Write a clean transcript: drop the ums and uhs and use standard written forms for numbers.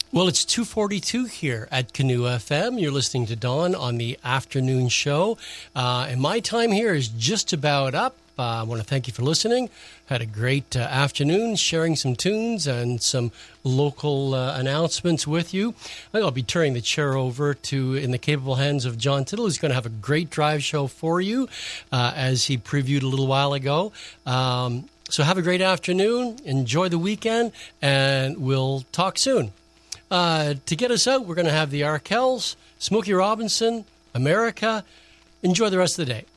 Well, it's 2:42 here at Canoe FM. You're listening to Dawn on the afternoon show. And my time here is just about up. I want to thank you for listening. Had a great afternoon sharing some tunes and some local announcements with you. I think I'll be turning the chair over to in the capable hands of John Tittle, who's going to have a great drive show for you, as he previewed a little while ago. So have a great afternoon. Enjoy the weekend, and we'll talk soon. To get us out, we're going to have the Arkells, Smokey Robinson, America. Enjoy the rest of the day.